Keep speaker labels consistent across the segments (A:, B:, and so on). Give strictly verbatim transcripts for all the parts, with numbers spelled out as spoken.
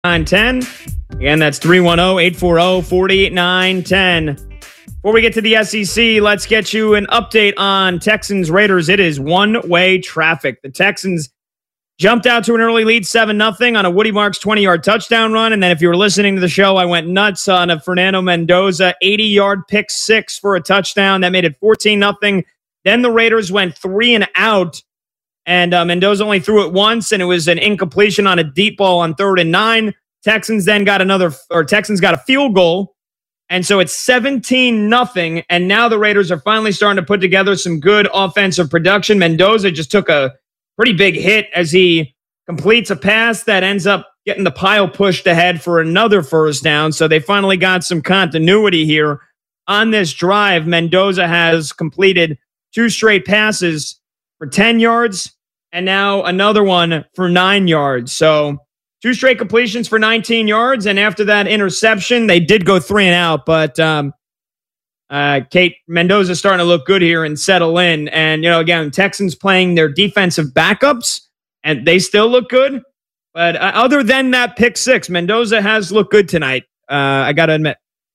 A: nine ten. Again, that's three one zero, eight four zero, four nine one zero. Before we get to the S E C, let's get you an update on Texans Raiders. It is one-way traffic. The Texans jumped out to an early lead, seven nothing on a Woody Marks twenty-yard touchdown run. And then if you were listening to the show, I went nuts on a Fernando Mendoza eighty-yard pick six for a touchdown. That made it fourteen nothing. Then the Raiders went three and out. And uh, Mendoza only threw it once, and it was an incompletion on a deep ball on third and nine. Texans then got another, or Texans got a field goal. And so it's seventeen nothing. And now the Raiders are finally starting to put together some good offensive production. Mendoza just took a pretty big hit as he completes a pass that ends up getting the pile pushed ahead for another first down. So they finally got some continuity here on this drive. Mendoza has completed two straight passes for ten yards and now another one for nine yards. So two straight completions for nineteen yards. And after that interception, they did go three and out. But um, uh, Kate, Mendoza's starting to look good here and settle in. And, you know, again, Texans playing their defensive backups, and they still look good. But uh, other than that pick six, Mendoza has looked good tonight. Uh, I got to admit.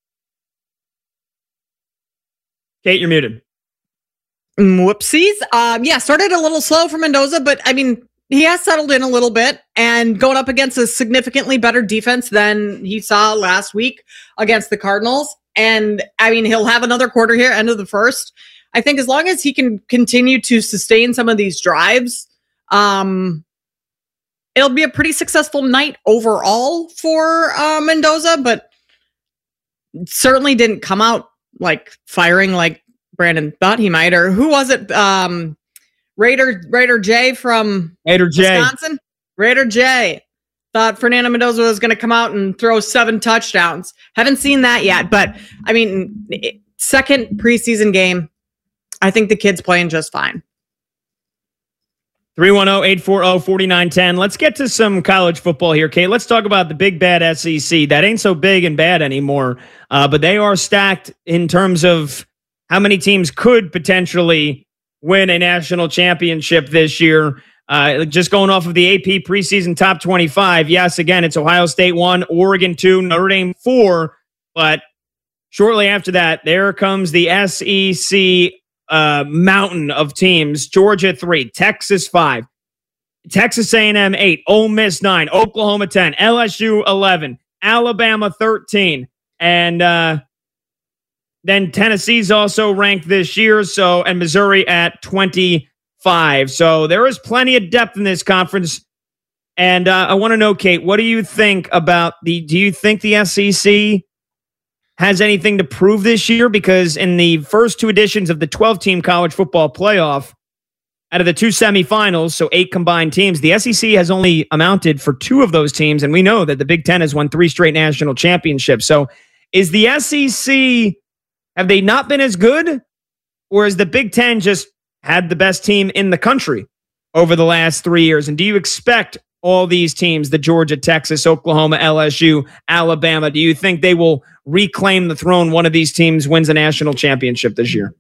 A: Kate, you're muted.
B: Whoopsies. Um, yeah, started a little slow for Mendoza, but I mean, he has settled in a little bit and going up against a significantly better defense than he saw last week against the Cardinals. And I mean, he'll have another quarter here, end of the first. I think as long as he can continue to sustain some of these drives, um, it'll be a pretty successful night overall for uh, Mendoza, but certainly didn't come out like firing like Brandon thought he might. Or who was it? Um, Raider Raider J from
A: Raider J.
B: Wisconsin. Raider J thought Fernando Mendoza was going to come out and throw seven touchdowns. Haven't seen that yet, but I mean, second preseason game, I think the kid's playing just fine.
A: three one zero, eight four zero, four nine one zero. Let's get to some college football here, Kate. Let's talk about the big bad S E C. That ain't so big and bad anymore, uh, but they are stacked in terms of how many teams could potentially win a national championship this year. Uh, just going off of the A P preseason top twenty-five. Yes, again, it's Ohio State one, Oregon two, Notre Dame four. But shortly after that, there comes the S E C uh, mountain of teams. Georgia three, Texas five, Texas A and M eight, Ole Miss nine, Oklahoma ten, L S U eleven, Alabama thirteen, and uh, then Tennessee's also ranked this year, so and Missouri at twenty-five. So there is plenty of depth in this conference. And uh, I want to know, Kate, what do you think about the? Do you think the S E C has anything to prove this year? Because in the first two editions of the twelve-team college football playoff, out of the two semifinals, so eight combined teams, the S E C has only amounted for two of those teams, and we know that the Big Ten has won three straight national championships. So is the S E C? Have they not been as good? Or has the Big Ten just had the best team in the country over the last three years? And do you expect all these teams, the Georgia, Texas, Oklahoma, L S U, Alabama, do you think they will reclaim the throne? One of these teams wins a national championship this year?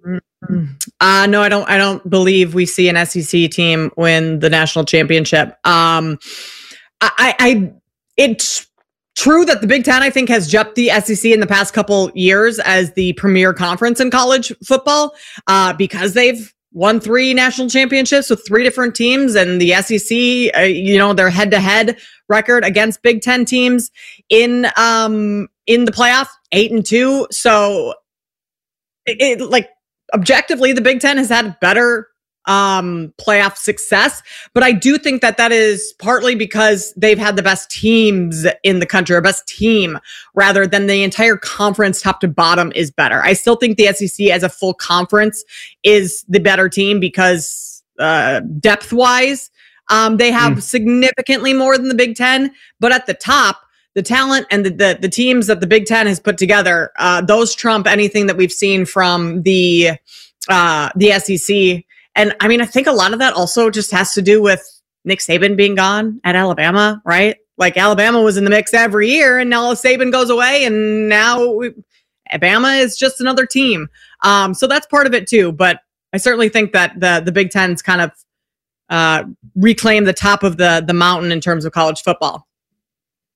B: Uh, no, I don't. I don't believe we see an S E C team win the national championship. Um, I, I, it's true that the Big Ten, I think, has jumped the S E C in the past couple years as the premier conference in college football uh, because they've won three national championships with three different teams, and the S E C, uh, you know, their head-to-head record against Big Ten teams in um, in the playoff, eight and two. So, it, it like objectively, the Big Ten has had better um, playoff success. But I do think that that is partly because they've had the best teams in the country, or best team, rather than the entire conference top to bottom is better. I still think the S E C as a full conference is the better team because uh, depth wise, um, they have mm. significantly more than the Big Ten. But at the top, the talent and the, the, the teams that the Big Ten has put together, uh, those trump anything that we've seen from the uh, the S E C. And I mean, I think a lot of that also just has to do with Nick Saban being gone at Alabama, right? Like Alabama was in the mix every year, and now Saban goes away, and now we, Alabama is just another team. Um, so that's part of it too. But I certainly think that the the Big Ten's kind of uh, reclaimed the top of the the mountain in terms of college football.